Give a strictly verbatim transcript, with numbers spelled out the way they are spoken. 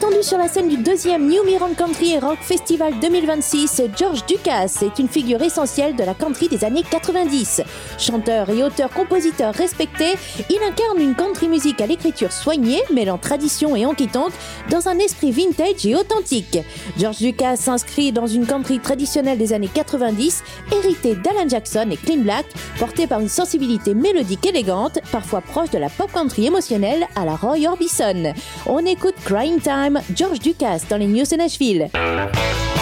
Attendu sur la scène du deuxième New Mirror Country Rock Festival deux mille vingt-six, George Dukas est une figure essentielle de la country des années quatre-vingt-dix. Chanteur et auteur-compositeur respecté, il incarne une country music à l'écriture soignée, mêlant tradition et honky-tonk dans un esprit vintage et authentique. George Dukas s'inscrit dans une country traditionnelle des années quatre-vingt-dix, héritée d'Alan Jackson et Clint Black, portée par une sensibilité mélodique élégante, parfois proche de la pop country émotionnelle à la Roy Orbison. On écoute Crying Time, George Dukas dans les News de Nashville.